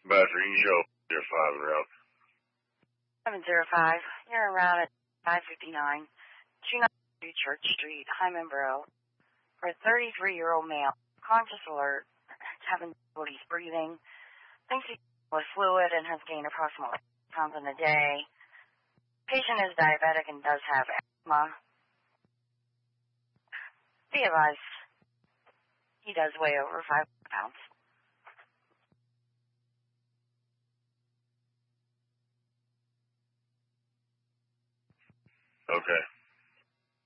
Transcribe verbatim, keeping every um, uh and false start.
Badger, you show zero five and route. seven zero five. You're around at five fifty-nine. two ninety-two Church Street, Hymanboro. For a thirty-three-year-old male, conscious alert, having difficulties breathing, thinks he was fluid and has gained approximately pounds in a day. Patient is diabetic and does have asthma. Be advised, he does weigh over five pounds. Okay.